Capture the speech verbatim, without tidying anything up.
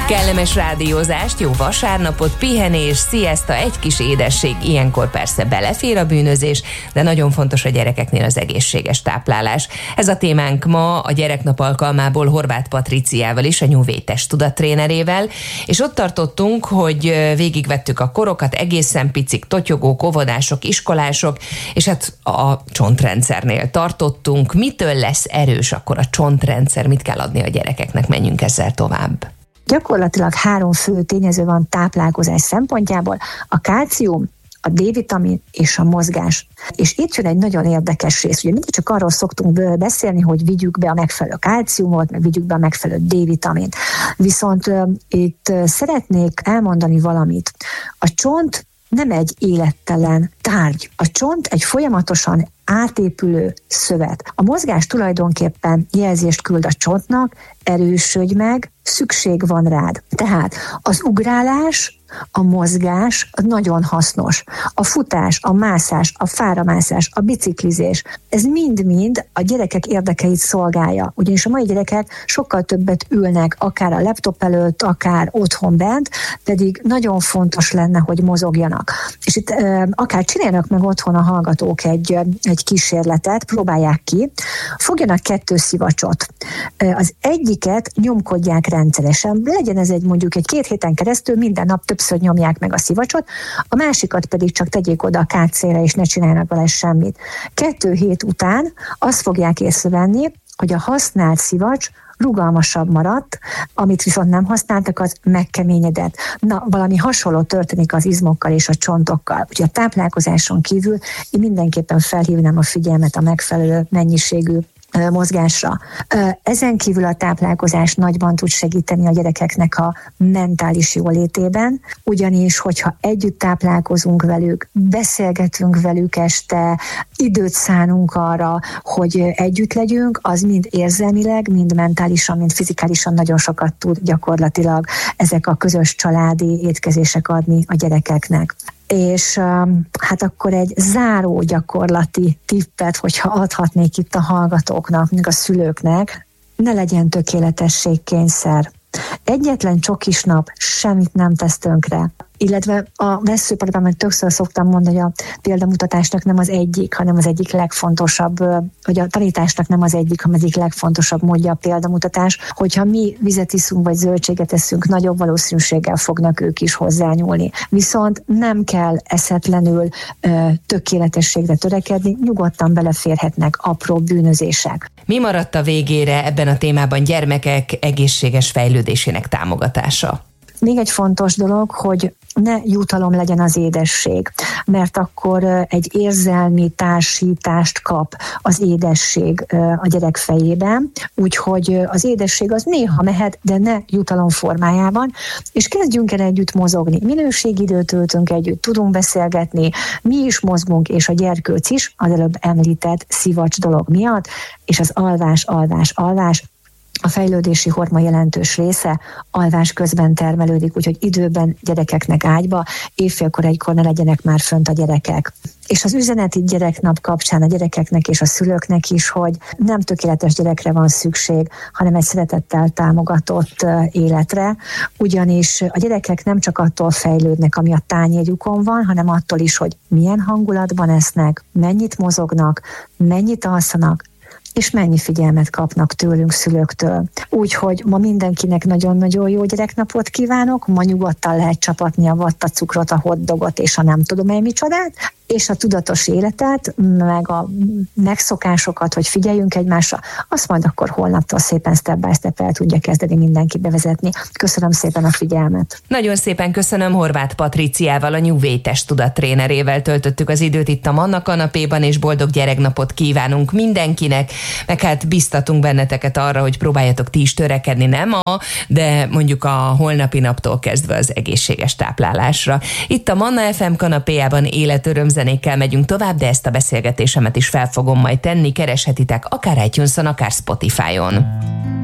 Kellemes rádiózást, jó vasárnapot, pihenés, sziaszta, egy kis édesség, ilyenkor persze belefér a bűnözés, de nagyon fontos a gyerekeknél az egészséges táplálás. Ez a témánk ma a gyereknap alkalmából Horváth Patriciával is, a New Way testtudattrénerével, és ott tartottunk, hogy végigvettük a korokat, egészen picik, totyogók, óvodások, iskolások, és hát a csontrendszernél tartottunk. Mitől lesz erős akkor a csontrendszer, mit kell adni a gyerekeknek, menjünk ezzel tovább. Gyakorlatilag három fő tényező van táplálkozás szempontjából: a kálcium, a D-vitamin és a mozgás. És itt jön egy nagyon érdekes rész. Ugye mindig csak arról szoktunk beszélni, hogy vigyük be a megfelelő kálciumot, meg vigyük be a megfelelő D-vitamint. Viszont uh, itt uh, szeretnék elmondani valamit. A csont nem egy élettelen tárgy. A csont egy folyamatosan átépülő szövet. A mozgás tulajdonképpen jelzést küld a csontnak: erősödj meg, szükség van rád. Tehát az ugrálás, a mozgás nagyon hasznos. A futás, a mászás, a fáramászás, a biciklizés, ez mind-mind a gyerekek érdekeit szolgálja. Ugyanis a mai gyerekek sokkal többet ülnek, akár a laptop előtt, akár otthon bent, pedig nagyon fontos lenne, hogy mozogjanak. És itt akár csinálnak meg otthon a hallgatók egy, egy kísérletet, próbálják ki, fogjanak kettő szivacsot. Az egyiket nyomkodják rendszeresen, legyen ez egy mondjuk egy két héten keresztül, minden nap többször nyomják meg a szivacsot, a másikat pedig csak tegyék oda a kátszélre, és ne csináljanak vele semmit. Kettő hét után azt fogják észrevenni, hogy a használt szivacs rugalmasabb maradt, amit viszont nem használtak, az megkeményedett. Na, valami hasonló történik az izmokkal és a csontokkal. Ugye a táplálkozáson kívül én mindenképpen felhívnám a figyelmet a megfelelő mennyiségű mozgásra. Ezen kívül a táplálkozás nagyban tud segíteni a gyerekeknek a mentális jólétében, ugyanis, hogyha együtt táplálkozunk velük, beszélgetünk velük este, időt szánunk arra, hogy együtt legyünk, az mind érzelmileg, mind mentálisan, mind fizikálisan nagyon sokat tud gyakorlatilag ezek a közös családi étkezések adni a gyerekeknek. És hát akkor egy záró gyakorlati tippet, hogyha adhatnék itt a hallgatóknak, még a szülőknek: ne legyen tökéletességkényszer. Egyetlen csokis nap semmit nem tesz tönkre. Illetve a vesszőparipám, hogy többször szoktam mondani, hogy a példamutatásnak nem az egyik, hanem az egyik legfontosabb, hogy a tanításnak nem az egyik, hanem az egyik legfontosabb módja a példamutatás. Hogyha mi vizet iszunk, vagy zöldséget eszünk, nagyobb valószínűséggel fognak ők is hozzányúlni. Viszont nem kell eszetlenül ö, tökéletességre törekedni, nyugodtan beleférhetnek apró bűnözések. Mi maradt a végére ebben a témában? Gyermekek egészséges fejlődésének támogatása. Még egy fontos dolog, hogy ne jutalom legyen az édesség, mert akkor egy érzelmi társítást kap az édesség a gyerek fejében, úgyhogy az édesség az néha mehet, de ne jutalom formájában, és kezdjünk el együtt mozogni. Minőségidőt töltünk együtt, tudunk beszélgetni, mi is mozgunk, és a gyerkőc is, az előbb említett szivacs dolog miatt, és az alvás, alvás, alvás, a fejlődési hormon jelentős része alvás közben termelődik, úgyhogy időben gyerekeknek ágyba, évfélkor, egykor ne legyenek már fönt a gyerekek. És az üzenet itt gyereknap kapcsán a gyerekeknek és a szülőknek is, hogy nem tökéletes gyerekre van szükség, hanem egy szeretettel támogatott életre, ugyanis a gyerekek nem csak attól fejlődnek, ami a tányérjukon van, hanem attól is, hogy milyen hangulatban esznek, mennyit mozognak, mennyit alszanak, és mennyi figyelmet kapnak tőlünk, szülőktől. Úgyhogy ma mindenkinek nagyon-nagyon jó gyereknapot kívánok, ma nyugodtan lehet csapatni a vattacukrot, a hotdogot és a nem tudom én micsodát, és a tudatos életet, meg a megszokásokat, hogy figyeljünk egymásra, azt majd akkor holnaptól szépen step by step el tudja kezdeni mindenki bevezetni. Köszönöm szépen a figyelmet. Nagyon szépen köszönöm. Horváth Patriciával, a New Way testtudattrénerével töltöttük az időt itt a Manna kanapéban, és boldog gyereknapot kívánunk mindenkinek, meg hát biztatunk benneteket arra, hogy próbáljatok ti is törekedni, nem a, de mondjuk a holnapi naptól kezdve az egészséges táplálásra. Itt a Manna ef em kanapéjában életöröm zenékkel megyünk tovább, de ezt a beszélgetésemet is fel fogom majd tenni, kereshetitek akár iTunes-on, akár Spotify-on.